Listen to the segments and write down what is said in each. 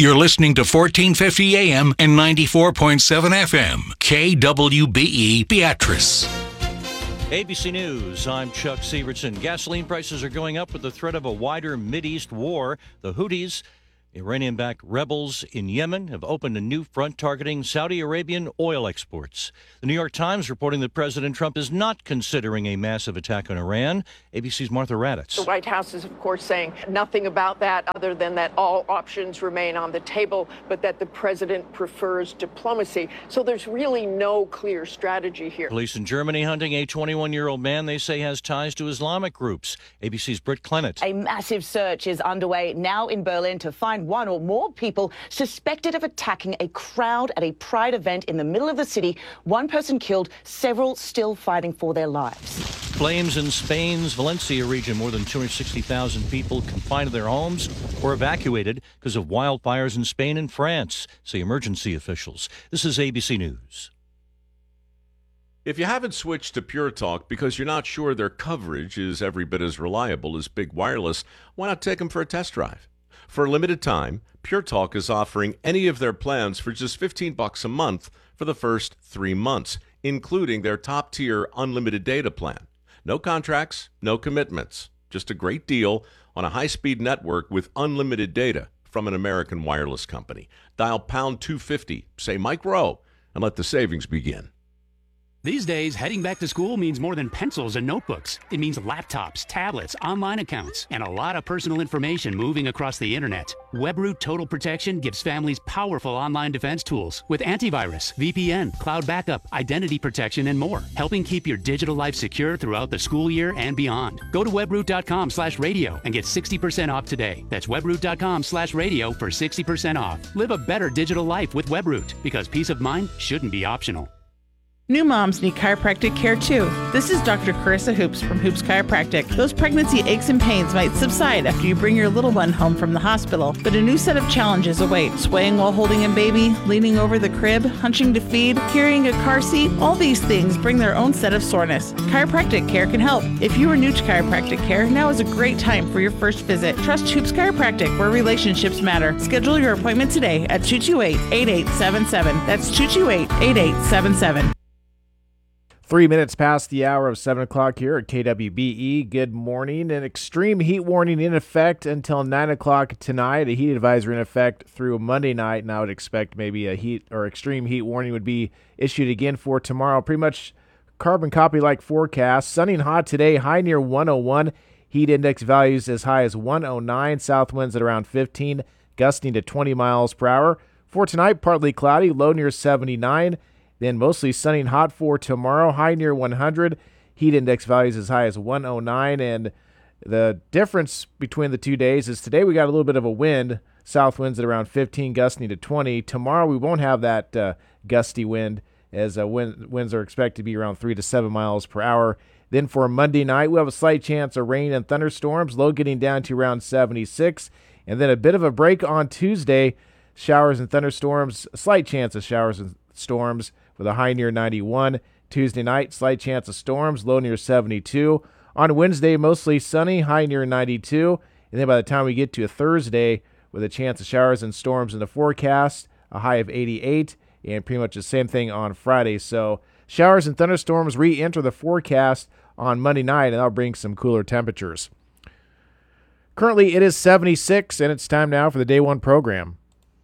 You're listening to 1450 AM and 94.7 FM. KWBE Beatrice. ABC News, I'm Chuck Severson. Gasoline prices are going up with the threat of a wider Mideast war. The Houthis, Iranian-backed rebels in Yemen, have opened a new front targeting Saudi Arabian oil exports. The New York Times reporting that President Trump is not considering a massive attack on Iran. ABC's Martha Raddatz. The White House is, of course, saying nothing about that other than that all options remain on the table, but that the president prefers diplomacy. So there's really no clear strategy here. Police in Germany hunting a 21-year-old man they say has ties to Islamic groups. ABC's Britt Clennett. A massive search is underway now in Berlin to find one or more people suspected of attacking a crowd at a Pride event in the middle of the city. One person killed, several still fighting for their lives. Flames in Spain's Valencia region. More than 260,000 people confined to their homes or evacuated because of wildfires in Spain and France, say emergency officials. This is ABC News. If you haven't switched to Pure Talk because you're not sure their coverage is every bit as reliable as Big Wireless, why not take them for a test drive? For a limited time, Pure Talk is offering any of their plans for just $15 a month for the first 3 months, including their top-tier unlimited data plan. No contracts, no commitments, just a great deal on a high-speed network with unlimited data from an American wireless company. Dial pound 250, say Mike Rowe, and let the savings begin. These days, heading back to school means more than pencils and notebooks. It means laptops, tablets, online accounts, and a lot of personal information moving across the internet. Webroot Total Protection gives families powerful online defense tools with antivirus, VPN, cloud backup, identity protection, and more, helping keep your digital life secure throughout the school year and beyond. Go to webroot.com/radio and get 60% off today. That's webroot.com/radio for 60% off. Live a better digital life with Webroot, because peace of mind shouldn't be optional. New moms need chiropractic care too. This is Dr. Carissa Hoops from Hoops Chiropractic. Those pregnancy aches and pains might subside after you bring your little one home from the hospital, but a new set of challenges await. Swaying while holding a baby, leaning over the crib, hunching to feed, carrying a car seat, all these things bring their own set of soreness. Chiropractic care can help. If you are new to chiropractic care, now is a great time for your first visit. Trust Hoops Chiropractic, where relationships matter. Schedule your appointment today at 228-8877. That's 228-8877. 3 minutes past the hour of 7 o'clock here at KWBE. Good morning. An extreme heat warning in effect until 9 o'clock tonight. A heat advisory in effect through Monday night, and I would expect maybe a heat or extreme heat warning would be issued again for tomorrow. Pretty much carbon copy-like forecast. Sunny and hot today, high near 101. Heat index values as high as 109. South winds at around 15, gusting to 20 miles per hour. For tonight, partly cloudy, low near 79. Then mostly sunny and hot for tomorrow, high near 100. Heat index values as high as 109. And the difference between the 2 days is today we got a little bit of a wind. South winds at around 15, gusting to 20. Tomorrow we won't have that gusty wind, as winds are expected to be around 3 to 7 miles per hour. Then for Monday night, we'll have a slight chance of rain and thunderstorms, low getting down to around 76. And then a bit of a break on Tuesday, showers and thunderstorms, a slight chance of showers and storms with a high near 91. Tuesday night, slight chance of storms, low near 72. On Wednesday, mostly sunny, high near 92. And then by the time we get to a Thursday, with a chance of showers and storms in the forecast, a high of 88, and pretty much the same thing on Friday. So showers and thunderstorms re-enter the forecast on Monday night, and that'll bring some cooler temperatures. Currently, it is 76, and it's time now for the Day One program.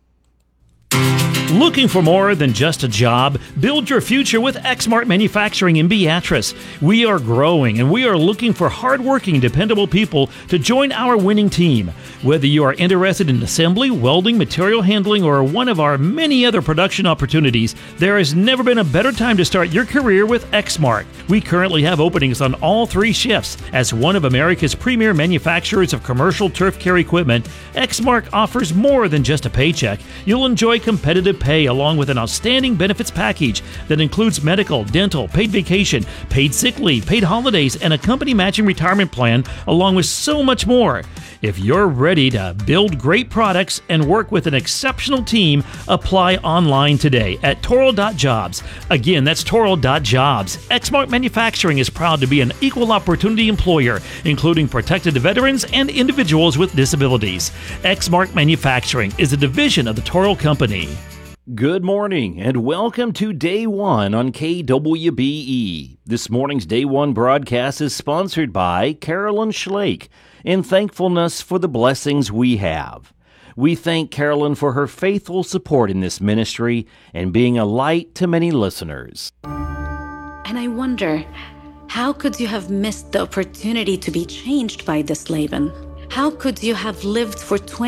Looking for more than just a job? Build your future with Exmart Manufacturing in Beatrice. We are growing, and we are looking for hardworking, dependable people to join our winning team. Whether you are interested in assembly, welding, material handling, or one of our many other production opportunities, there has never been a better time to start your career with Exmart. We currently have openings on all 3 shifts. As one of America's premier manufacturers of commercial turf care equipment, Exmart offers more than just a paycheck. You'll enjoy competitive competitive pay along with an outstanding benefits package that includes medical, dental, paid vacation, paid sick leave, paid holidays, and a company matching retirement plan, along with so much more. If you're ready to build great products and work with an exceptional team, apply online today at Toro.jobs. Again, that's Toro.jobs. Exmark Manufacturing is proud to be an equal opportunity employer, including protected veterans and individuals with disabilities. Exmark Manufacturing is a division of the Toro Company. Good morning and welcome to Day One on KWBE. This morning's Day One broadcast is sponsored by Carolyn Schlake in thankfulness for the blessings we have. We thank Carolyn for her faithful support in this ministry and being a light to many listeners. And I wonder, how could you have missed the opportunity to be changed by this Laban? How could you have lived for 20